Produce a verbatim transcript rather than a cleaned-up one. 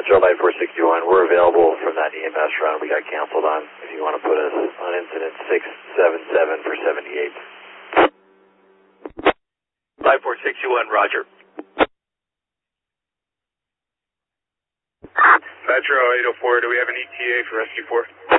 Metro Light four sixty-one, we're available from that E M S run we got canceled on if you want to put us on incident six seven seven for seventy-eight. Light four sixty-one, roger. Metro eight oh four, do we have an E T A for rescue four?